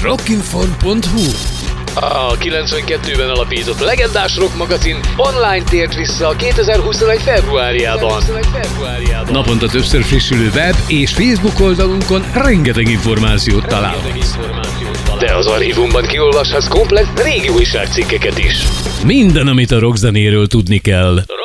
Rockinform.hu. A 92-ben alapított legendás rock magazin online tért vissza a 2021 februárjában. Naponta többször frissülő web és Facebook oldalunkon rengeteg információt találhatsz. De az archívumban kiolvashatsz komplett régi újságcikkeket is. Minden, amit a rockzenéről tudni kell.